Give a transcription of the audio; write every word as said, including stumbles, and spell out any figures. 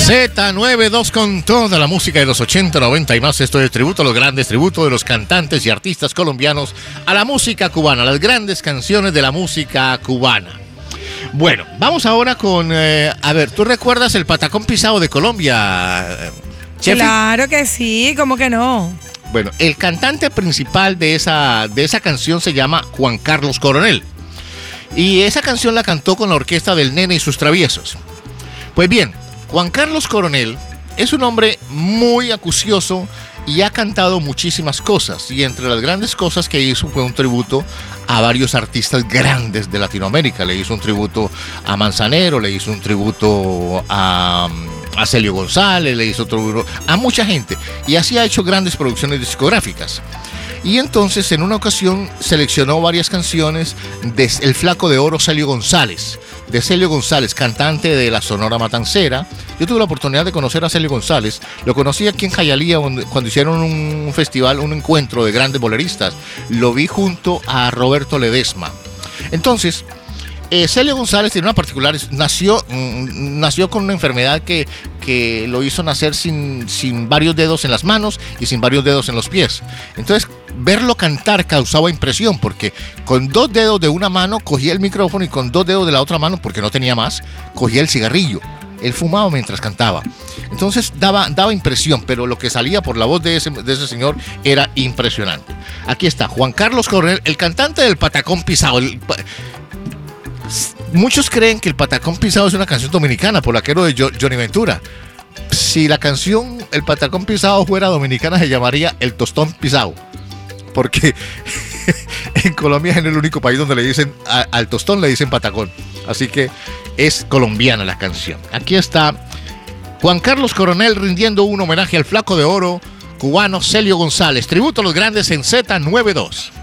Z noventa y dos con toda la música de los ochenta, noventa y más. Esto es tributo a los grandes, tributo de los cantantes y artistas colombianos a la música cubana, las grandes canciones de la música cubana. Bueno, vamos ahora con, eh, a ver, ¿tú recuerdas el patacón pisado de Colombia, Chefi? Claro que sí, ¿cómo que no? Bueno, el cantante principal de esa, de esa canción se llama Juan Carlos Coronel. Y esa canción la cantó con la orquesta del Nene y sus Traviesos. Pues bien, Juan Carlos Coronel es un hombre muy acucioso y ha cantado muchísimas cosas. Y entre las grandes cosas que hizo fue un tributo a varios artistas grandes de Latinoamérica. Le hizo un tributo a Manzanero, le hizo un tributo a, a Celio González, le hizo otro tributo a mucha gente. Y así ha hecho grandes producciones discográficas. Y entonces en una ocasión seleccionó varias canciones de El Flaco de Oro Celio González, de Celio González, cantante de la Sonora Matancera. Yo tuve la oportunidad de conocer a Celio González, lo conocí aquí en Hialeah cuando hicieron un festival, un encuentro de grandes boleristas. Lo vi junto a Roberto Ledesma. Entonces, eh, Celio González tiene una particular, nació, mm, nació con una enfermedad que, que lo hizo nacer sin, sin varios dedos en las manos y sin varios dedos en los pies. Entonces, verlo cantar causaba impresión porque con dos dedos de una mano cogía el micrófono y con dos dedos de la otra mano, porque no tenía más, cogía el cigarrillo. Él fumaba mientras cantaba. Entonces daba, daba impresión, pero lo que salía por la voz de ese, de ese señor era impresionante. Aquí está, Juan Carlos Coronel, el cantante del Patacón Pisado. El, muchos creen que el Patacón Pisado es una canción dominicana, por la que era de Johnny Ventura. Si la canción El Patacón Pisado fuera dominicana, se llamaría El Tostón Pisado. Porque en Colombia es el único país donde le dicen a, al tostón le dicen patacón. Así que es colombiana la canción. Aquí está Juan Carlos Coronel rindiendo un homenaje al Flaco de Oro cubano Celio González. Tributo a los grandes en Z noventa y dos.